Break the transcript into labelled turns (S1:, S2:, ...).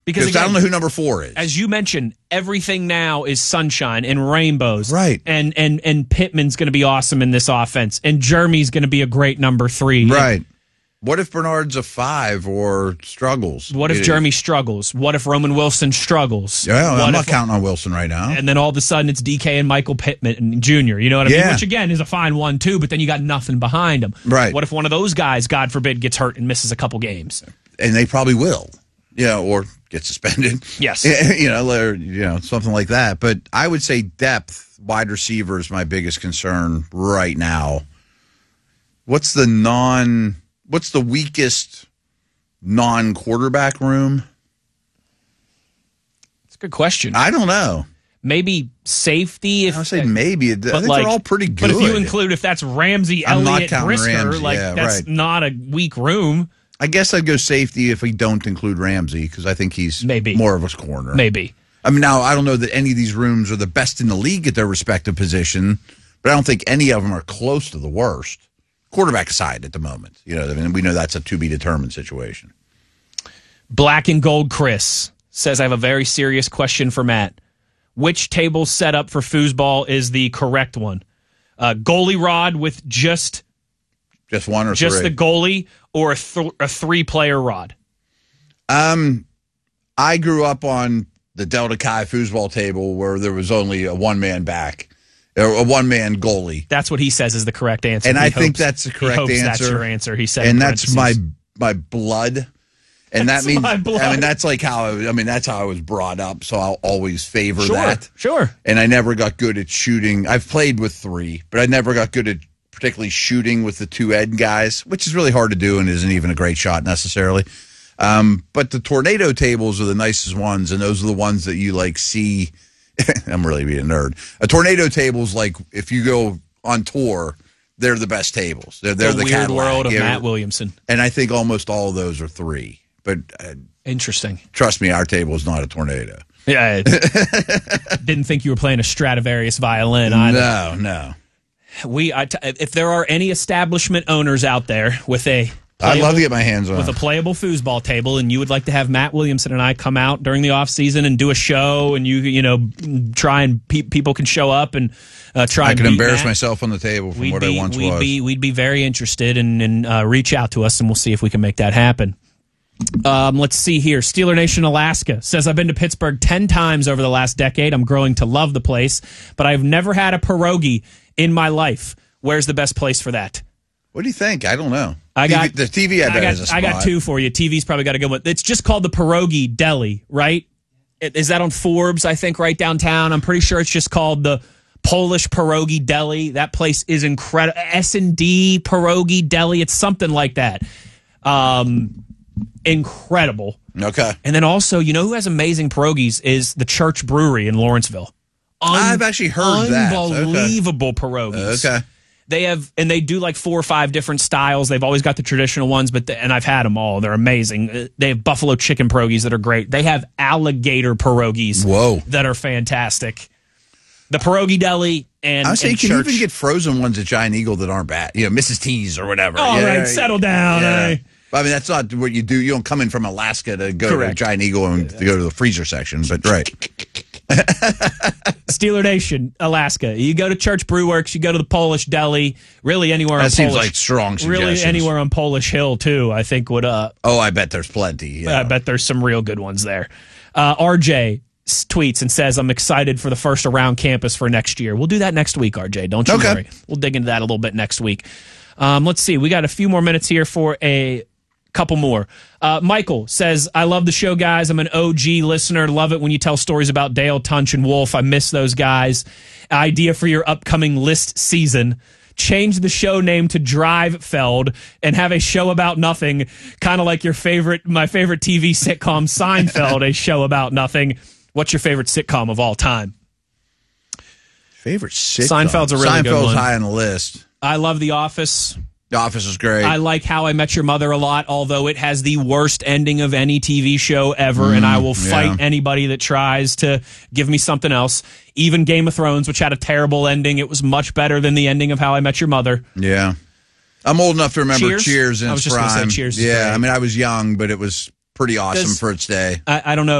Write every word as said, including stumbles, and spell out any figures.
S1: Because
S2: again, I don't know who number four is.
S1: As you mentioned, everything now is sunshine and rainbows.
S2: Right.
S1: And and and Pittman's going to be awesome in this offense. And Jeremy's going to be a great number three.
S2: Right. What if Bernard's a five or struggles?
S1: What if
S2: it,
S1: Jeremy struggles? What if Roman Wilson struggles?
S2: Yeah,
S1: what
S2: I'm not
S1: if,
S2: counting on Wilson right now.
S1: And then all of a sudden it's D K and Michael Pittman Junior You know what I
S2: yeah.
S1: mean? Which, again, is a fine one, too, but then you got nothing behind him.
S2: Right.
S1: What if one of those guys, God forbid, gets hurt and misses a couple games?
S2: And they probably will. Yeah, or get suspended.
S1: Yes.
S2: You know, or, you know, something like that. But I would say depth, wide receiver is my biggest concern right now. What's the non... What's the weakest non-quarterback room?
S1: It's a good question.
S2: I don't know.
S1: Maybe safety. If
S2: I would say maybe. I think
S1: like,
S2: they're all pretty good.
S1: But if you include, if that's Ramsey,
S2: I'm not
S1: Elliott,
S2: counting
S1: Brisker,
S2: Ramsey.
S1: like
S2: Yeah,
S1: that's
S2: right.
S1: not a weak room.
S2: I guess I'd go safety if we don't include Ramsey because I think he's
S1: maybe
S2: more of a corner.
S1: Maybe.
S2: I mean, now I don't know that any of these rooms are the best in the league at their respective position, but I don't think any of them are close to the worst. Quarterback aside at the moment. You know, I mean, we know that's a to-be-determined situation.
S1: Black and Gold Chris says, I have a very serious question for Matt. Which table setup for foosball is the correct one? Uh, goalie rod with just...
S2: Just one or
S1: just
S2: three?
S1: the goalie or a, th- a three-player rod?
S2: Um, I grew up on the Delta Chi foosball table where there was only a one-man back. A one-man goalie.
S1: That's what he says is the correct answer.
S2: And
S1: he
S2: I
S1: hopes,
S2: think that's the correct
S1: he hopes
S2: answer.
S1: That's your answer. He said,
S2: and that's my my blood. And
S1: that's
S2: that means,
S1: my blood.
S2: I mean, that's like how I, I mean, that's how I was brought up. So I'll always favor
S1: sure,
S2: that.
S1: Sure.
S2: And I never got good at shooting. I've played with three, but I never got good at particularly shooting with the two end guys, which is really hard to do and isn't even a great shot necessarily. Um, but the tornado tables are the nicest ones, and those are the ones that you like see. I'm really being a nerd. A tornado table's like if you go on tour, they're the best tables. They're they're
S1: the,
S2: the
S1: weird
S2: Cadillac.
S1: world of
S2: yeah.
S1: Matt Williamson.
S2: And I think almost all of those are three. But uh,
S1: interesting.
S2: Trust me, our table is not a tornado.
S1: Yeah. Didn't think you were playing a Stradivarius violin either.
S2: No, no.
S1: We, I t- if there are any establishment owners out there with a
S2: I'd love to get my hands on
S1: with a playable foosball table, and you would like to have Matt Williamson and I come out during the off season and do a show, and you you know try and pe- people can show up and uh, try.
S2: I
S1: and
S2: can
S1: beat
S2: embarrass
S1: Matt.
S2: myself on the table from
S1: we'd
S2: what
S1: be,
S2: I once
S1: we'd
S2: was.
S1: Be, we'd be very interested, and, and uh, reach out to us, and we'll see if we can make that happen. Um, let's see here. Steeler Nation Alaska says, I've been to Pittsburgh ten times over the last decade. I'm growing to love the place, but I've never had a pierogi in my life. Where's the best place for that?
S2: What do you think? I don't know.
S1: I got
S2: T V, the T V. I bet
S1: I got,
S2: is a spot.
S1: I got two for you. T V's probably got a good one. It's just called the Pierogi Deli, right? Is that on Forbes? I think right downtown. I'm pretty sure it's just called the Polish Pierogi Deli. That place is incredible. S and D Pierogi Deli. It's something like that. Um, incredible.
S2: Okay.
S1: And then also, you know who has amazing pierogies is the Church Brewery in Lawrenceville. Un-
S2: I've actually heard that.
S1: Unbelievable
S2: Okay.
S1: pierogies.
S2: Okay.
S1: They have, and they do like four or five different styles. They've always got the traditional ones, but the, and I've had them all. They're amazing. They have buffalo chicken pierogies that are great. They have alligator pierogies.
S2: Whoa.
S1: That are fantastic. The Pierogi Deli and
S2: I was saying,
S1: and
S2: can
S1: Church.
S2: you even get frozen ones at Giant Eagle that aren't bad? You know, Missus T's or whatever.
S1: All
S2: yeah,
S1: right,
S2: yeah,
S1: settle down.
S2: Yeah.
S1: eh?
S2: I mean, that's not what you do. You don't come in from Alaska to go
S1: Correct.
S2: to Giant Eagle and to go to the freezer section, but right.
S1: Steeler Nation, Alaska. You go to Church Brew Works, you go to the Polish Deli, really anywhere
S2: That
S1: on
S2: seems
S1: Polish.
S2: like strong
S1: Really
S2: suggestions.
S1: anywhere on Polish Hill, too, I think would, uh,
S2: Oh, I bet there's plenty. Yeah.
S1: I bet there's some real good ones there. Uh, R J s- tweets and says, I'm excited for the first around campus for next year. We'll do that next week, R J. Don't you
S2: Okay.
S1: worry. We'll dig into that a little bit next week. Um, let's see. We got a few more minutes here for a couple more. Uh, Michael says, I love the show, guys. I'm an O G listener. Love it when you tell stories about Dale, Tunch, and Wolf. I miss those guys. Idea for your upcoming list season. Change the show name to Drivefeld and have a show about nothing, kind of like your favorite, my favorite T V sitcom, Seinfeld, a show about nothing. What's your favorite sitcom of all time?
S2: Favorite sitcom?
S1: Seinfeld's a really
S2: Seinfeld's
S1: good one.
S2: high on the list.
S1: I love The Office.
S2: The Office is great.
S1: I like How I Met Your Mother a lot, although it has the worst ending of any T V show ever, mm, and I will fight
S2: yeah.
S1: anybody that tries to give me something else. Even Game of Thrones, which had a terrible ending, it was much better than the ending of How I Met Your Mother.
S2: Yeah. I'm old enough to remember
S1: Cheers?
S2: Cheers in
S1: I was
S2: its
S1: just gonna say
S2: prime.
S1: Cheers is
S2: yeah,
S1: great.
S2: I mean, I was young, but it was pretty awesome
S1: Does-
S2: for its day.
S1: I, I don't know